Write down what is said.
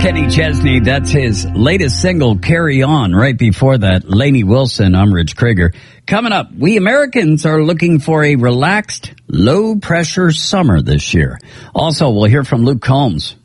Kenny Chesney, that's his latest single, Carry On. Right before that, Lainey Wilson, I'm Rich Krieger. Coming up, we Americans are looking for a relaxed, low-pressure summer this year. Also, we'll hear from Luke Combs.